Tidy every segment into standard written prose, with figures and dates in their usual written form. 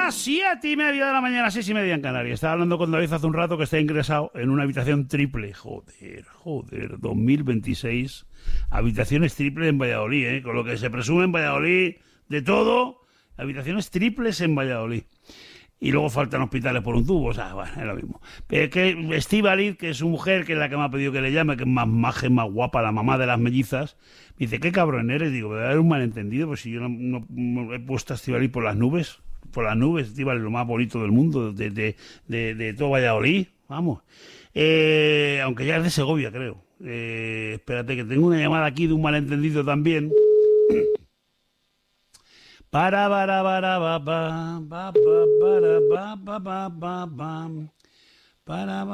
las 7:30 de la mañana, 6:30 en Canarias. Estaba hablando con David hace un rato que está ingresado en una habitación triple. Joder, 2026. Habitaciones triples en Valladolid, ¿eh? Con lo que se presume en Valladolid de todo. Habitaciones triples en Valladolid. Y luego faltan hospitales por un tubo, o sea, bueno, es lo mismo. Pero que Estíbaliz, que es su mujer, que es la que me ha pedido que le llame, que es más maja, más guapa, la mamá de las mellizas, me dice, ¿qué cabrón eres? Digo, debe haber un malentendido, pues si yo no he puesto a Estíbaliz por las nubes, Estíbaliz, lo más bonito del mundo, de todo Valladolid, vamos. Aunque ya es de Segovia, creo. Espérate, que tengo una llamada aquí de un malentendido también. Para para para ba ba ba para ba ba ba ba ba para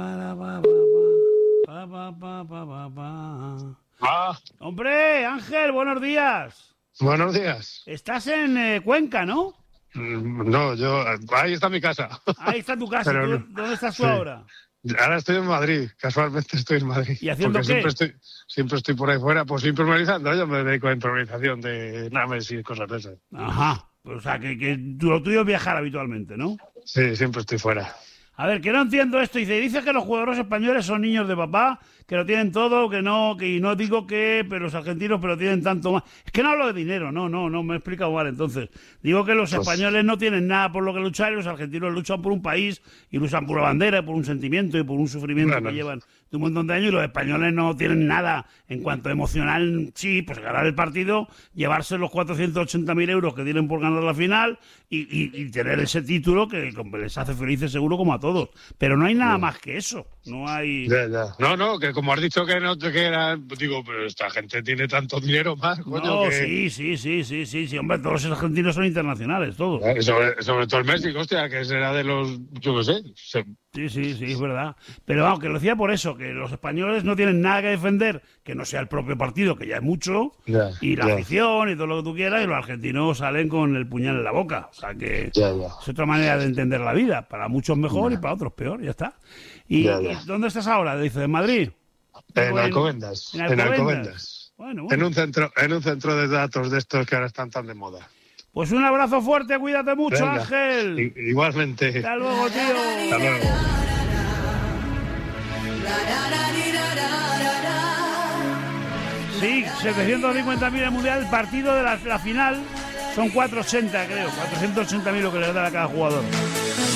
ba. Hombre, Ángel, buenos días. Buenos días. Estás en Cuenca, ¿no? No, ahí está mi casa. Ahí está tu casa. Pero ¿Dónde estás tú ahora? Ahora estoy en Madrid, casualmente estoy en Madrid. ¿Y haciendo porque qué? Siempre estoy por ahí fuera, pues improvisando. Yo me dedico a improvisación de naves y cosas de esas. Ajá, pues, o sea, que lo tuyo es viajar habitualmente, ¿no? Sí, siempre estoy fuera. A ver, que no entiendo esto. Dice que los jugadores españoles son niños de papá, que lo tienen todo, que no digo que, pero los argentinos pero tienen tanto más. Es que no hablo de dinero, no, me he explicado mal entonces. Digo que los españoles no tienen nada por lo que luchar y los argentinos luchan por un país y luchan por una bandera, por un sentimiento y por un sufrimiento que llevan de un montón de años, y los españoles no tienen nada en cuanto a emocional. Sí, pues ganar el partido, llevarse los 480.000 euros que tienen por ganar la final y tener ese título que les hace felices seguro como a todos. Pero no hay nada más que eso. No hay... Ya. No, que como has dicho que no te queda... Digo, pero esta gente tiene tanto dinero más, coño, no, que... sí, hombre, todos los argentinos son internacionales, todos. Sobre todo el México, hostia, que será de los... Yo qué sé... Sí, es verdad. Pero vamos, que lo decía por eso, que los españoles no tienen nada que defender que no sea el propio partido, que ya es mucho, y la afición y todo lo que tú quieras, y los argentinos salen con el puñal en la boca. O sea que es otra manera de entender la vida. Para muchos mejor y para otros peor, ya está. ¿Y dónde estás ahora? Dice, ¿en Madrid? En Alcobendas. En Alcobendas. Bueno. En un centro de datos de estos que ahora están tan de moda. Pues un abrazo fuerte, cuídate mucho, Venga, Ángel. Igualmente. Hasta luego, tío. Hasta luego. Sí, 750.000 en el Mundial, el partido de la final son 480, creo. 480.000 lo que le da a cada jugador.